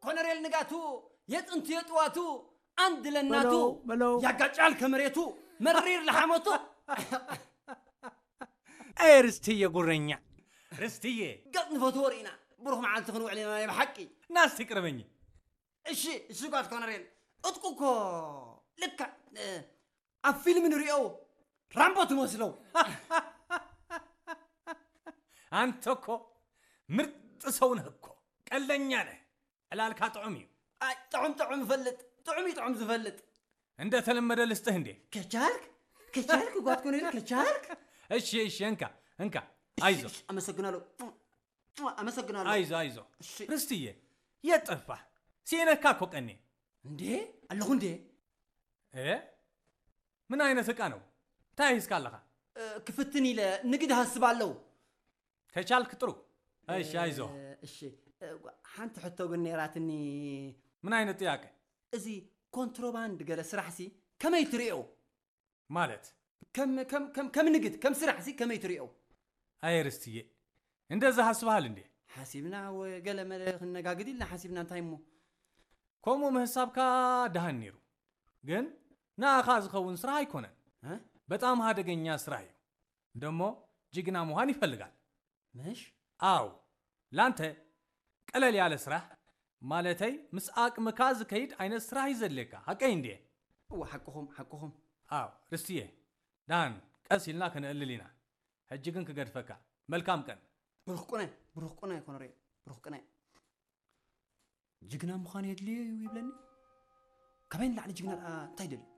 كونريل نقاتو يتنت يطواتو عند لناتو يا قجال كمريتو مرير لحمتو اي رستيه قرنيا رستيه قد نفوتورينا بروح مع تخنوا علينا يا بحقي ناس تقربني ايش قال كونريل اتقوكو لك افيلم نريو رامبو تمثلو انتكو مرت سونهكو قلنيا نه علالك طعمي اي طعم فلت طعم زفلت انت تلمد لسته اندي كچالك قوات كونريل كچالك ايش انكا ايزو امسغنالو ايزو رستيه يطفى سينكا كوقني እንዴ አለሁ እንዴ ምን አይነት ዕቃ ነው ታይስ ካለኻ ክፍትኒ ለንግድ ሐስባለሁ ከቻልክ ጥሩ እሺ አይዞ እሺ ሓንቲ ሕቶ ግን ነራትኒ ምን አይነት ጥያቄ እዚ ኮንትሮባንድ ገለ ስራሕሲ ከመይ ትሪኦ ማለት ከም ንግድ ከም ስራሕሲ ከመይ ትሪኦ አይርስትዬ እንደዛ ሐስባል እንዴ ሐሲብና ወገለ መለኽ ነጋግዲልና ሐሲብና እንታይሞ ኮሙ መህሳብካ ዳህን ኒሩ ግን ናኻ ዝኸውን ስራ አይኮነን በጣም አደገኛ ስራ እዩ ደሞ ጅግና መሆን ይፈልጋል مش አው ላንተ ቀለል ያለ ስራ ማለተይ ምስአቅ መካዝ ከይድ አይነት ስራ ይዘለካ ሐቀይ እንዴ حقهم አው ርስቲዬ ዳን ቀሲልና ከነልሊና ህጅግን ከገድፈካ መልካም ቀን ብሩኽ ቁና ኮነሬ ብሩኽ ቁና جيجنا مخان يدلي ويبلني كمان لعلي جيجنا تايدل